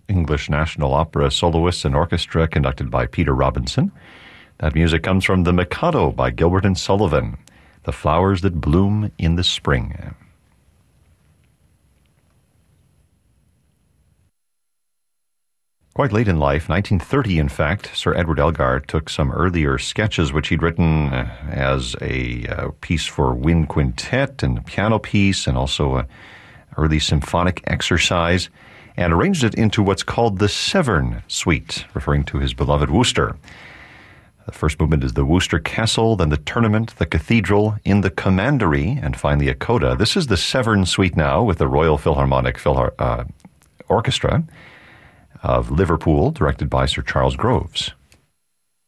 English National Opera Soloists and Orchestra, conducted by Peter Robinson. That music comes from The Mikado by Gilbert and Sullivan, The Flowers That Bloom in the Spring. Quite late in life, 1930 in fact, Sir Edward Elgar took some earlier sketches which he'd written as a piece for wind quintet and a piano piece and also an early symphonic exercise, and arranged it into what's called the Severn Suite, referring to his beloved Worcester. The first movement is the Worcester Castle, then the Tournament, the Cathedral, in the Commandery, and finally a coda. This is the Severn Suite now with the Royal Philharmonic Orchestra of Liverpool, directed by Sir Charles Groves.